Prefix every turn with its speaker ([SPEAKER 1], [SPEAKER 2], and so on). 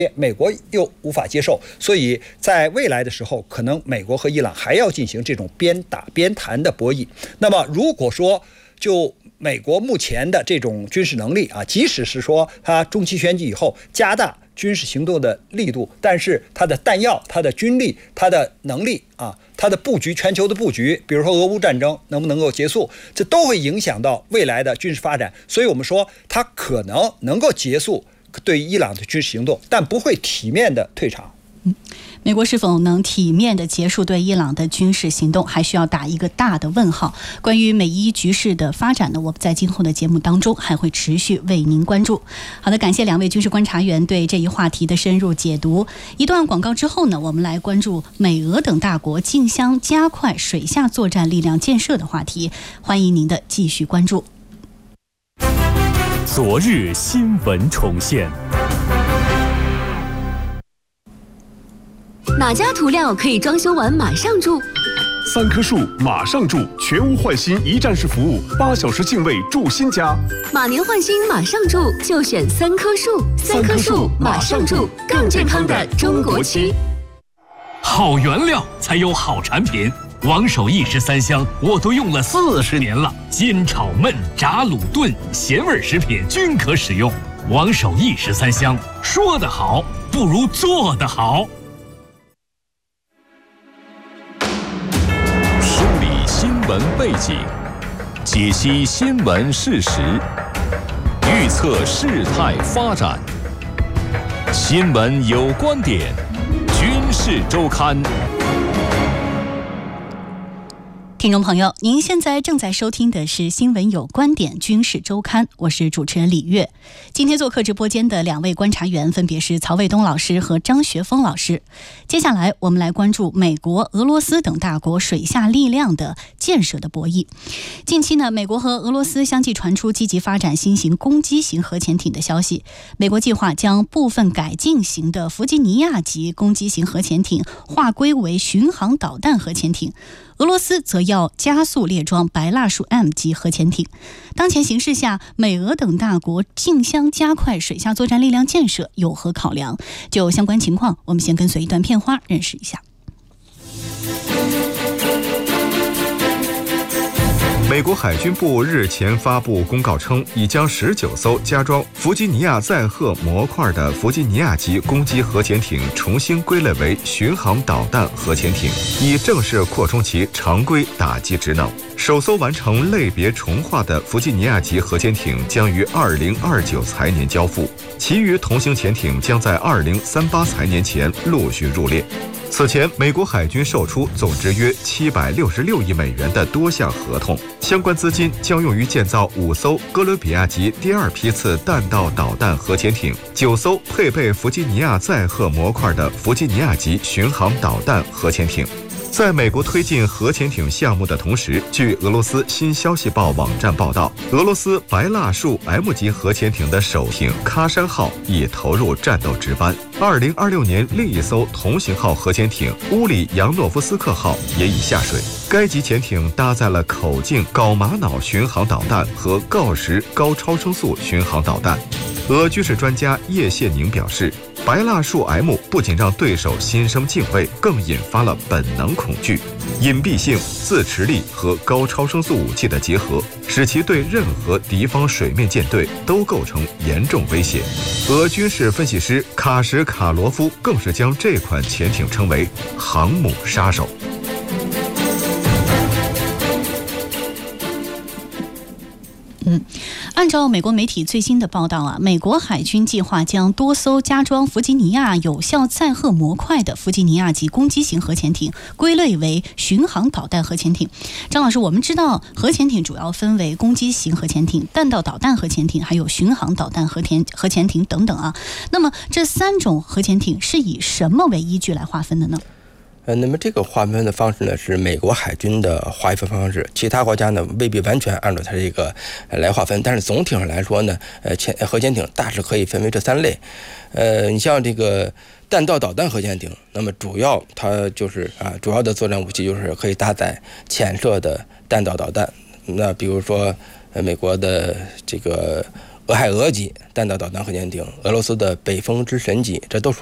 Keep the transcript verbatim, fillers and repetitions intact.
[SPEAKER 1] 美国又无法接受，所以在未来的时候，可能美国和伊朗还要进行这种边打边谈的博弈。那么，如果说就美国目前的这种军事能力啊，即使是说它中期选举以后加大军事行动的力度，但是它的弹药、它的军力、它的能力啊，它的布局、全球的布局，比如说俄乌战争能不能够结束，这都会影响到未来的军事发展。所以我们说，它可能能够结束对伊朗的军事行动，但不会体面的退场。
[SPEAKER 2] 嗯，美国是否能体面的结束对伊朗的军事行动，还需要打一个大的问号。关于美伊局势的发展呢，我们在今后的节目当中还会持续为您关注。好的，感谢两位军事观察员对这一话题的深入解读。一段广告之后呢，我们来关注美俄等大国竞相加快水下作战力量建设的话题，欢迎您的继续关注。
[SPEAKER 3] 昨日新闻重现。
[SPEAKER 4] 哪家涂料可以装修完马上住？
[SPEAKER 5] 三棵树马上住，全屋换新一站式服务，八小时净位住新家。
[SPEAKER 4] 马年换新马上住，就选三棵树。三棵树马上住，更健康的中国区。
[SPEAKER 3] 好原料才有好产品。王守义十三香我都用了四十年了，煎炒焖炸卤炖咸味食品均可使用。王守义十三香，说得好不如做得好。
[SPEAKER 6] 梳理新闻背景，解析新闻事实，预测事态发展。新闻有观点，军事周刊。
[SPEAKER 2] 听众朋友，您现在正在收听的是新闻有观点军事周刊，我是主持人李月。今天做客直播间的两位观察员分别是曹卫东老师和张学峰老师。接下来我们来关注美国、俄罗斯等大国水下力量的建设的博弈。近期呢，美国和俄罗斯相继传出积极发展新型攻击型核潜艇的消息。美国计划将部分改进型的弗吉尼亚级攻击型核潜艇划归为巡航导弹核潜艇，俄罗斯则要加速列装白蜡树 M 级核潜艇。当前形势下，美俄等大国竞相加快水下作战力量建设，有何考量？就相关情况，我们先跟随一段片花认识一下。
[SPEAKER 7] 美国海军部日前发布公告称，已将十九艘加装弗吉尼亚载荷模块的弗吉尼亚级攻击核潜艇重新归类为巡航导弹核潜艇，以正式扩充其常规打击职能。首艘完成类别重划的弗吉尼亚级核潜艇将于二零二九财年交付，其余同型潜艇将在二零三八财年前陆续入列。此前，美国海军售出总值约七百六十六亿美元的多项合同，相关资金将用于建造五艘哥伦比亚级第二批次弹道导弹核潜艇，九艘配备弗吉尼亚载荷模块的弗吉尼亚级巡航导弹核潜艇。在美国推进核潜艇项目的同时，据俄罗斯新消息报网站报道，俄罗斯白蜡树 M 级核潜艇的首艇喀山号已投入战斗值班。二零二六年，另一艘同型号核潜艇乌里扬诺夫斯克号也已下水。该级潜艇搭载了口径睾玛瑙巡航导弹和锆石高超声速巡航导弹。俄军事专家叶谢宁表示，白蜡树 M 不仅让对手心生敬畏，更引发了本能恐惧。隐蔽性、自持力和高超声速武器的结合，使其对任何敌方水面舰队都构成严重威胁。俄军事分析师卡什卡罗夫更是将这款潜艇称为“航母杀手”。
[SPEAKER 2] 嗯，按照美国媒体最新的报道啊，美国海军计划将多艘加装弗吉尼亚有效载荷模块的弗吉尼亚级攻击型核潜艇归类为巡航导弹核潜艇。张老师，我们知道核潜艇主要分为攻击型核潜艇、弹道导弹核潜艇，还有巡航导弹核潜核潜艇等等啊。那么这三种核潜艇是以什么为依据来划分的呢？
[SPEAKER 8] 呃，那么这个划分的方式呢，是美国海军的划分方式，其他国家呢未必完全按照它这个来划分，但是总体上来说呢，呃，潜核潜艇大致可以分为这三类。呃，你像这个弹道导弹核潜艇，那么主要它就是啊，主要的作战武器就是可以搭载潜射的弹道导弹。那比如说，呃，美国的这个俄俄亥俄级弹道导弹核潜艇、俄罗斯的北风之神级，这都属